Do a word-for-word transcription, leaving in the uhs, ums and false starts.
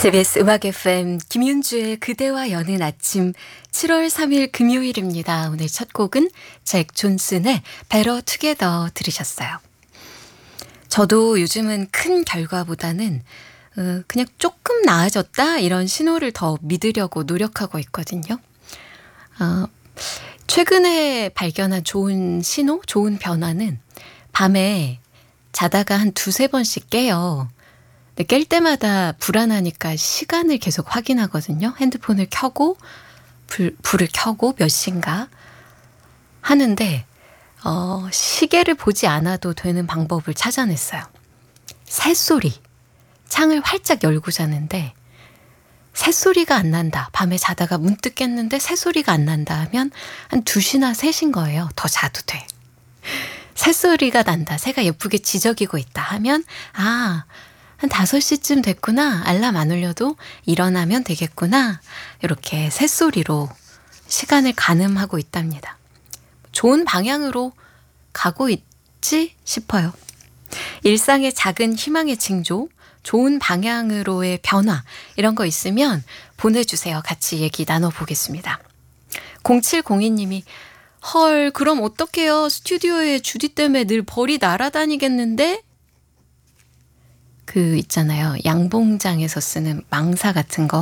케이비에스 음악 에프엠 김윤주의 그대와 여는 아침 칠월 삼일 금요일입니다. 오늘 첫 곡은 잭 존슨의 Better Together 들으셨어요. 저도 요즘은 큰 결과보다는 어, 그냥 조금 나아졌다 이런 신호를 더 믿으려고 노력하고 있거든요. 어, 최근에 발견한 좋은 신호, 좋은 변화는 밤에 자다가 한 두세 번씩 깨요. 근데 깰 때마다 불안하니까 시간을 계속 확인하거든요. 핸드폰을 켜고 불, 불을 켜고 몇 시인가 하는데 어, 시계를 보지 않아도 되는 방법을 찾아냈어요. 새소리. 창을 활짝 열고 자는데 새소리가 안 난다. 밤에 자다가 문득 깼는데 새소리가 안 난다 하면 한 두 시나 세 시인 거예요. 더 자도 돼. 새소리가 난다. 새가 예쁘게 지저귀고 있다 하면 아, 한 다섯 시쯤 됐구나. 알람 안 울려도 일어나면 되겠구나. 이렇게 새소리로 시간을 가늠하고 있답니다. 좋은 방향으로 가고 있지 싶어요. 일상의 작은 희망의 징조, 좋은 방향으로의 변화 이런 거 있으면 보내주세요. 같이 얘기 나눠보겠습니다. 공칠공이님이 헐 그럼 어떡해요. 스튜디오에 주디 때문에 늘 벌이 날아다니겠는데? 그 있잖아요. 양봉장에서 쓰는 망사 같은 거